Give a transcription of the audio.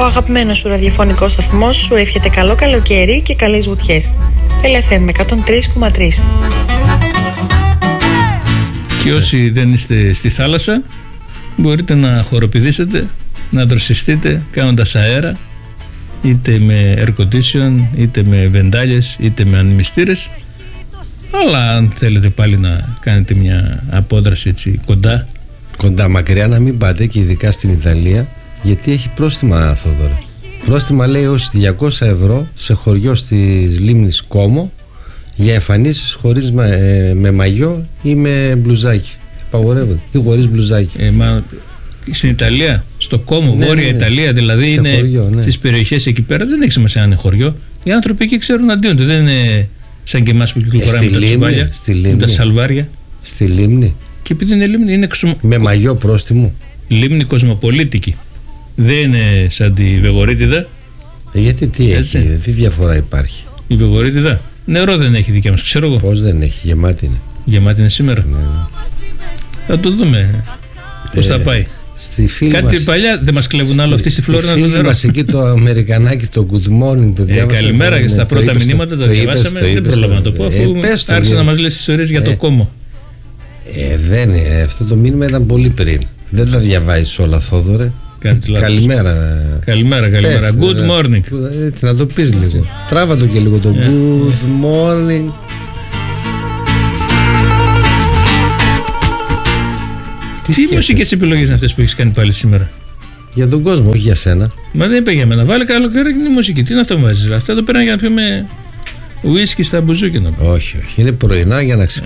Ο αγαπημένος σου ραδιοφωνικός σταθμός σου εύχεται καλό καλοκαίρι και καλές βουτιές. LFM 103,3. Και όσοι δεν είστε στη θάλασσα, μπορείτε να χοροπηδήσετε, να δροσιστείτε κάνοντας αέρα, είτε με air condition, είτε με βεντάλιες, είτε με ανεμιστήρες. Αλλά αν θέλετε πάλι να κάνετε μια απόδραση έτσι κοντά μακριά, να μην πάτε, και ειδικά στην Ιταλία, γιατί έχει πρόστιμα, Θόδωρε. Πρόστιμα, λέει, ως 200 ευρώ σε χωριό της λίμνης Κόμο για εμφανίσεις χωρίς με μαγιό ή με μπλουζάκι. Παγορεύονται. Ή χωρίς μπλουζάκι. Στην Ιταλία, στο Κόμο, βόρεια Ιταλία, δηλαδή σε είναι χωριό, στις περιοχές εκεί πέρα, δεν έχει σημασία αν είναι χωριό. Οι άνθρωποι εκεί ξέρουν να αντίονται. Δεν είναι σαν και εμάς που κυκλοφοράμε με τα τσουβάλια, με τα σαλβάρια. Στη λίμνη. Και επειδή είναι λίμνη, είναι με μαγιό πρόστιμο. Λίμνη κοσμοπολίτικη. Δεν είναι σαν τη Βεγορίτιδα. Γιατί τι έχει, τι διαφορά υπάρχει? Η Βεγορίτιδα νερό δεν έχει δικιά μας, ξέρω εγώ. Πώς δεν έχει, γεμάτη είναι. Γεμάτη είναι σήμερα. Ναι. Θα το δούμε πώς θα πάει. Κάτι μας, παλιά δεν μας κλέβουν άλλο αυτοί στη Φλόρινα το νερό. Μας εκεί το Αμερικανάκι, το good morning, το διάβασα. Καλημέρα, και στα πρώτα μηνύματα το διαβάσαμε. Δεν πρόλαβα να το πω, αφού άρχισε να μας λες ιστορίες για το Κόμο. Δεν είναι, αυτό το μήνυμα ήταν πολύ πριν. Δεν τα διαβάζεις όλα, Θόδωρε. Καλημέρα. Καλημέρα. Good morning. Έτσι να το πεις λίγο. Τράβα το και λίγο το good morning. Τι μουσικές επιλογές είναι αυτές που έχεις κάνει πάλι σήμερα? Για τον κόσμο, όχι για σένα. Μα δεν είπε για μένα. Βάλε καλοκαιρινή μουσική. Τι είναι αυτό που βάζεις? Αυτά εδώ πέρα για να πιούμε ουίσκι στα μπουζούκια. Όχι. Είναι πρωινά για να ξυπνήσουμε.